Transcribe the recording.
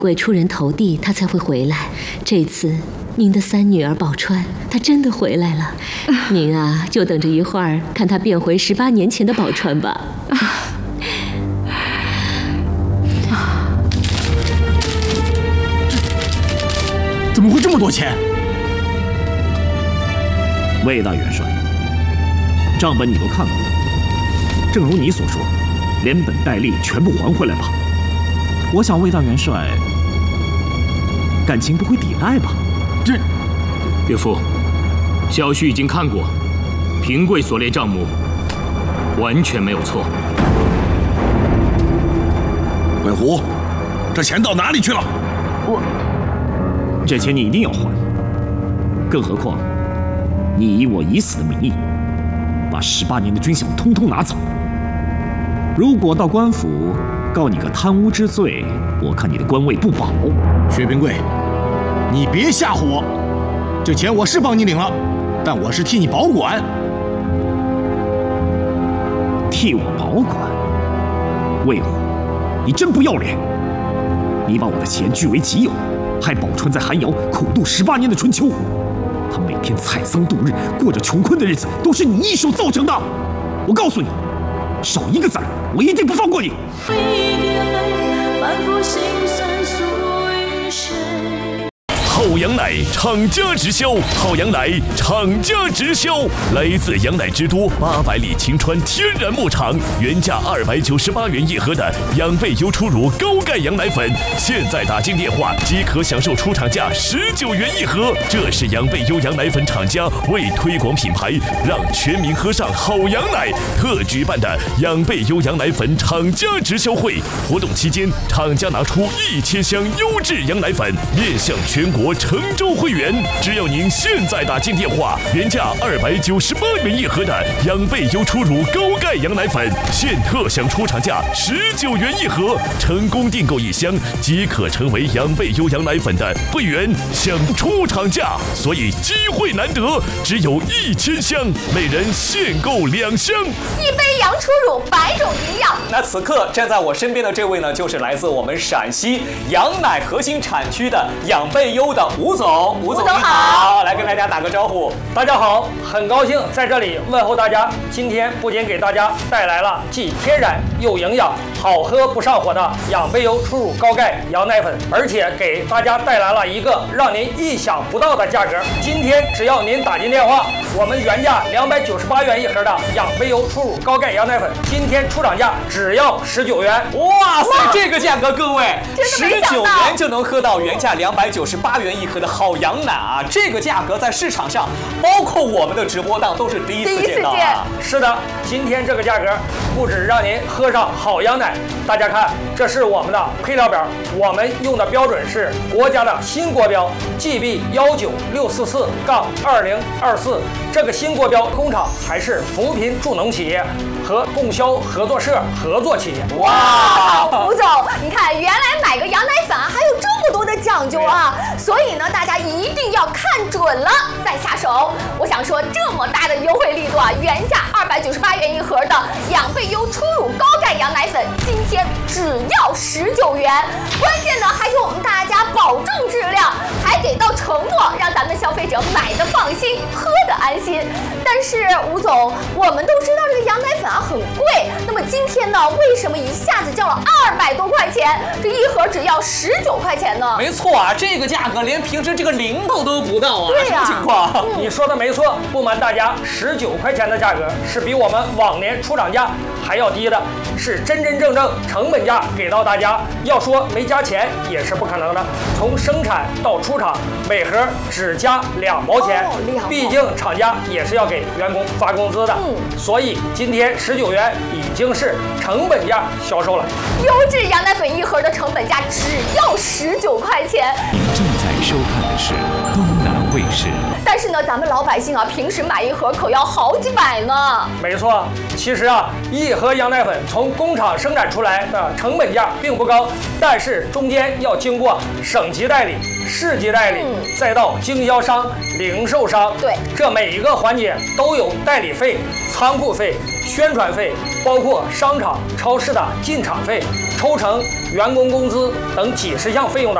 鬼出人头地，他才会回来。这次您的三女儿宝钏，她真的回来了。您啊，就等着一会儿看她变回18年前的宝钏吧。 怎么会这么多钱？ 魏大元帅，账本你都看过，正如你所说，连本带利全部还回来吧。我想魏大元帅感情不会抵赖吧？ 这， 岳父，小婿已经看过，平贵所列账目完全没有错。 魏虎，这钱到哪里去了？ 这钱你一定要还，更何况你以我已死的名义，把18年的军饷通通拿走。如果到官府告你个贪污之罪，我看你的官位不保。 薛平贵，你别吓唬我，这钱我是帮你领了，但我是替你保管。 替我保管？魏虎，你真不要脸！你把我的钱据为己有，害宝钏在寒窑苦度18年的春秋，她每天采桑度日，过着穷困的日子，都是你一手造成的。我告诉你，少一个字，我一定不放过你。 好羊奶厂家直销，好羊奶厂家直销，来自羊奶之都800里晴川天然牧场，原价298元一盒的养倍优初乳高钙羊奶粉，现在打进电话即可享受出厂价19元一盒。这是养倍优羊奶粉厂家为推广品牌，让全民喝上好羊奶特举办的养倍优羊奶粉厂家直销会。活动期间，厂家拿出1000箱优质羊奶粉，面向全国成州会员，只要您现在打进电话，原价298元一盒的养倍优初乳高钙羊奶粉，现特享出厂价19元一盒，成功订购1箱即可成为养倍优羊奶粉的会员，享出厂价。所以机会难得，只有1000箱，每人限购2箱。 一杯羊初乳，100种营养。 那此刻站在我身边的这位呢，就是来自我们陕西羊奶核心产区的养倍优的吴总。吴总好，来跟大家打个招呼。 大家好，很高兴在这里问候大家。今天不仅给大家带来了既天然又营养、好喝不上火的养倍优初乳高钙羊奶粉，而且给大家带来了一个让您意想不到的价格。今天只要您打进电话，我们原价298元一盒的养倍优初乳高钙羊奶粉，今天出厂价只要19元。 哇塞，这个价格，各位 ，19 元就能喝到原价298元一盒的好羊奶啊！这个价格在市场上，包括我们的直播档都是第一次见到啊！ 是的，今天这个价格不止让您喝上好羊奶，大家看，这是我们的配料表，我们用的标准是国家的新国标 GB19644-2024，这个新国标工厂还是扶贫助农企业和供销合作社合作企业。 哇，吴总，你看，原来买个羊奶粉啊，还有这么多的讲究啊！所以呢，大家一定要看准了再下手。我想说，这么大的优惠力度啊，原价298元一盒的养倍优初乳高钙羊奶粉，今天只要19元。关键呢，还给我们大家保证质量，还给到承诺，让咱们消费者买的放心，喝的安心。但是吴总，我们都知道这个羊奶粉啊很贵，那么今天呢，为什么一下子降了200多块钱？这一盒只要19块钱呢？ 没错啊，这个价格连平时这个零头都不到啊！ 对呀， 什么情况？ 你说的没错，不瞒大家，19块钱的价格是比我们往年出厂价还要低的，是真真正正成本价给到大家。要说没加钱也是不可能的，从生产到出厂，每盒只加2毛钱，毕竟厂家也是要给员工发工资的。所以今天19元已经是成本价销售了。 优质羊奶粉一盒的成本价只要19块钱。 您正在收看的是东南贵是。 但是呢，咱们老百姓啊，平时买一盒可要好几百呢。 没错，其实啊，一盒羊奶粉从工厂生产出来的成本价并不高，但是中间要经过省级代理、市级代理，再到经销商、零售商， 对， 这每一个环节都有代理费、仓库费、宣传费，包括商场、超市的进场费、抽成、员工工资等几十项费用的